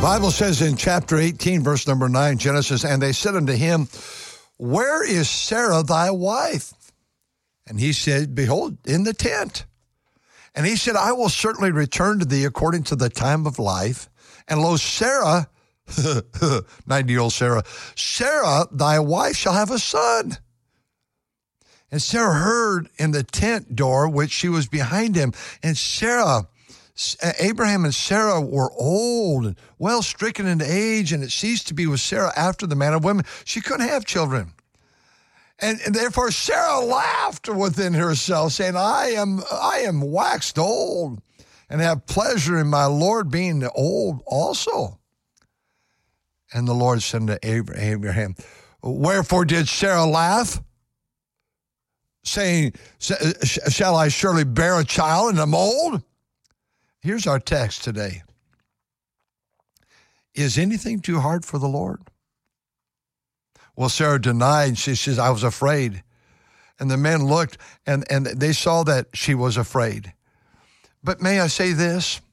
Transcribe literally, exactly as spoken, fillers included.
Bible says in chapter eighteen, verse number nine, Genesis, and they said unto him, where is Sarah thy wife? And he said, behold, in the tent. And he said, I will certainly return to thee according to the time of life. And lo, Sarah, ninety-year-old Sarah, Sarah, thy wife, shall have a son. And Sarah heard in the tent door, which she was behind him. And Sarah, Abraham and Sarah were old and well stricken in age, and it ceased to be with Sarah after the manner of women. She couldn't have children. And, and therefore Sarah laughed within herself, saying, I am I am waxed old, and have pleasure in my Lord being old also. And the Lord said to Abraham, wherefore did Sarah laugh, saying, shall I surely bear a child and am old? Here's our text today. Is anything too hard for the Lord? Well, Sarah denied. She says, I was afraid. And the men looked, and, and they saw that she was afraid. But may I say this?